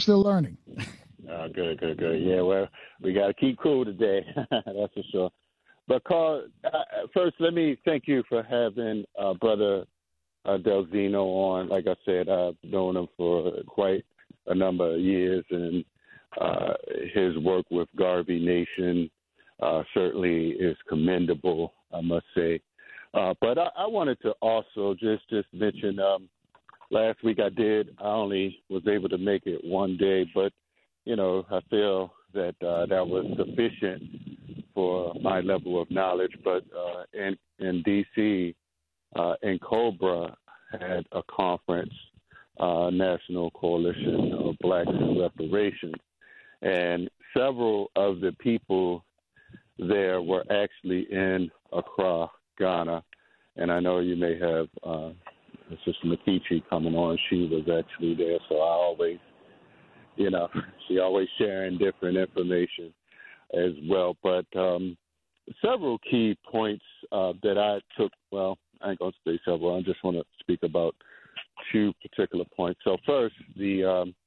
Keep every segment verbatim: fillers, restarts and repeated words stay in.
still learning. Uh, good, good, good. Yeah, well, we got to keep cool today. That's for sure. But, Carl, uh, first, let me thank you for having uh, Brother uh, Delzino on. Like I said, I've known him for quite a number of years, and uh, his work with Garvey Nation uh, certainly is commendable, I must say. Uh, but I, I wanted to also just, just mention um, last week I did, I only was able to make it one day, but, you know, I feel that uh, that was sufficient for my level of knowledge. But uh, in, in D C, uh, in Cobra, had a conference, uh, National Coalition of Blacks in Reparations. And several of the people there were actually in Accra, Ghana. And I know you may have uh, Sister Makichi coming on. She was actually there, so I always, you know, she always sharing different information as well. But um, several key points uh, that I took, well, I ain't going to say several. I just want to speak about two particular points. So first, the um,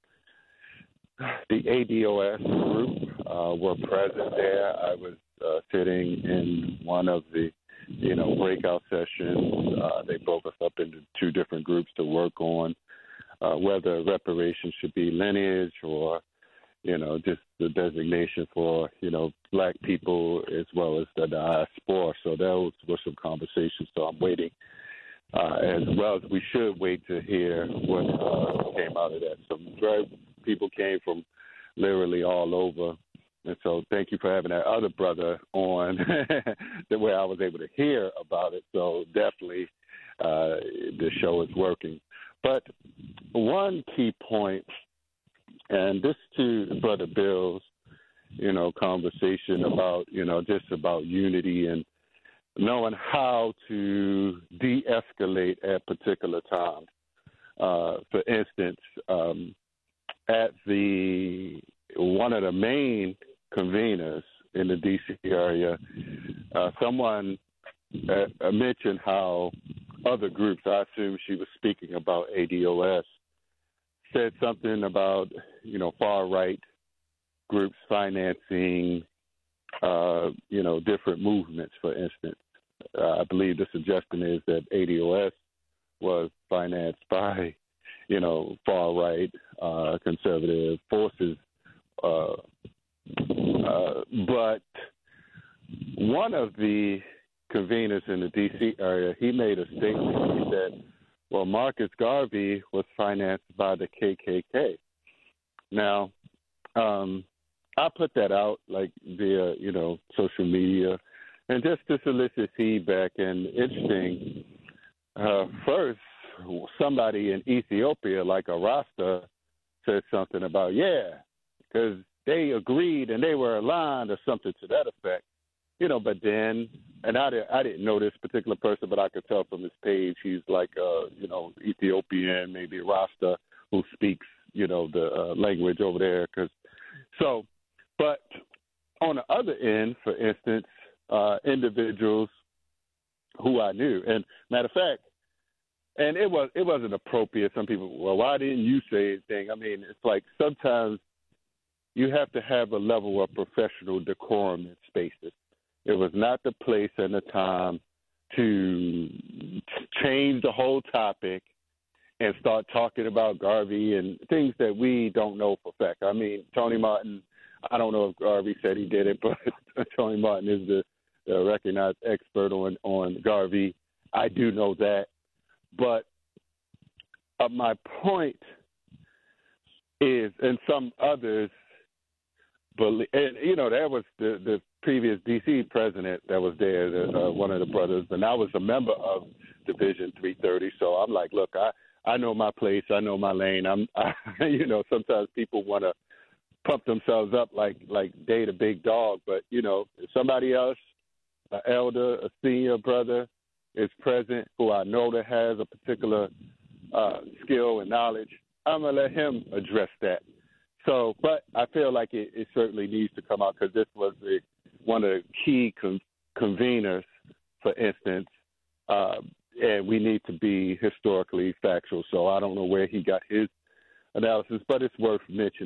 the A D O S group uh, were present there. I was uh, sitting in one of the, you know, breakout sessions. Uh, they broke us up into two different groups to work on uh, whether reparations should be lineage or, you know, just the designation for, you know, black people as well as the diaspora. So those were some conversations. So I'm waiting, uh, as well as we should wait to hear what uh, came out of that. Some very people came from literally all over. And so thank you for having that other brother on the way I was able to hear about it. So definitely uh, the show is working. But one key point, and this to Brother Bill's, you know, conversation about, you know, just about unity and knowing how to de-escalate at particular times. Uh, for instance, um, at the one of the main conveners in the D C area, uh, someone uh, mentioned how other groups, I assume she was speaking about A D O S, said something about, you know, far-right groups financing, uh, you know, different movements, for instance. Uh, I believe the suggestion is that A D O S was financed by, you know, far-right uh, conservative forces. Uh, uh, but one of the conveners in the D C area, he made a statement. He said, well, Marcus Garvey was financed by the K K K. Now, um, I put that out like via, you know, social media and just to solicit feedback. And interesting, uh, first, somebody in Ethiopia, like a Rasta, said something about, yeah, because they agreed and they were aligned or something to that effect. You know, but then, and I, I didn't know this particular person, but I could tell from his page he's like, uh, you know, Ethiopian, maybe Rasta, who speaks, you know, the uh, language over there. Cause, so, but on the other end, for instance, uh, individuals who I knew, and matter of fact, and it was it wasn't appropriate. Some people, well, why didn't you say anything? I mean, it's like sometimes you have to have a level of professional decorum in spaces. It was not the place and the time to change the whole topic and start talking about Garvey and things that we don't know for fact. I mean, Tony Martin, I don't know if Garvey said he did it, but Tony Martin is the, the recognized expert on, on Garvey. I do know that. But uh, my point is, and some others believe, and, you know, there was the, the previous D C president that was there, the, uh, one of the brothers, and I was a member of Division three thirty. So I'm like, look, I, I know my place, I know my lane. I'm, I, you know, sometimes people want to pump themselves up like like they the big dog, but you know, if somebody else, an elder, a senior brother, is present who I know that has a particular uh, skill and knowledge, I'm gonna let him address that. So, but I feel like it, it certainly needs to come out because this was the, one of the key con- conveners, for instance, uh, and we need to be historically factual. So I don't know where he got his analysis, but it's worth mentioning.